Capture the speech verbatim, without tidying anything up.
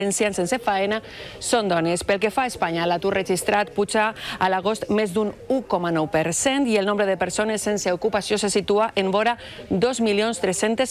ancians sense faena són dones. Pel que fa a Espanya, l'atur registrat puja a l'agost més d'un u coma nou per cent i el nombre de persones sense ocupació se situa en vora dos milions tres-cents